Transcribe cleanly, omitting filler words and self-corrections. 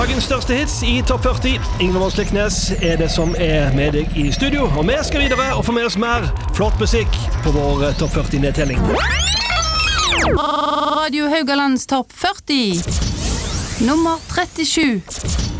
Dagens største hits i Topp 40. Ingvild Morsliknes er det som er med deg i studio. Og vi skal videre og få med oss mer flott musikk på vår Topp 40-nedtelling. Radio Haugalands Topp 40. Nummer 37.